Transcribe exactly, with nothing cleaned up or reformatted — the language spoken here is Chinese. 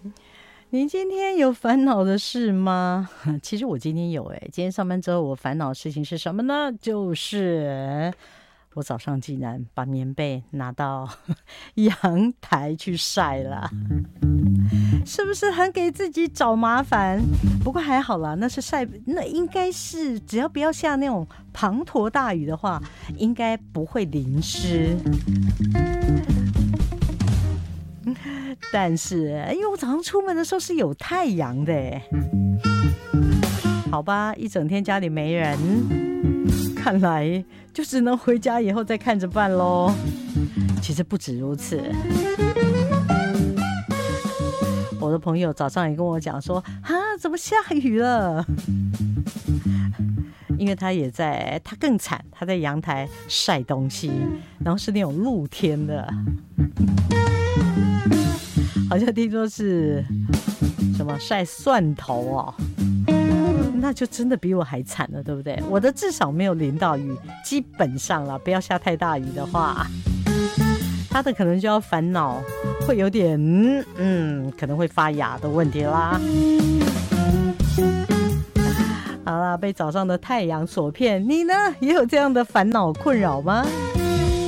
你今天有烦恼的事吗？其实我今天有哎、欸，今天上班之后我烦恼的事情是什么呢？就是我早上竟然把棉被拿到阳台去晒了，是不是很给自己找麻烦？不过还好啦，那是晒，那应该是只要不要下那种滂沱大雨的话，应该不会淋湿。但是因为我早上出门的时候是有太阳的耶，好吧，一整天家里没人，看来就只能回家以后再看着办咯。其实不止如此，我的朋友早上也跟我讲说，啊，怎么下雨了？因为他也在，他更惨，他在阳台晒东西，然后是那种露天的，好像听说是什么晒蒜头哦，那就真的比我还惨了，对不对？我的至少没有淋到雨，基本上啦，不要下太大雨的话，他的可能就要烦恼，会有点嗯，可能会发芽的问题啦。好啦，被早上的太阳所骗，你呢也有这样的烦恼困扰吗？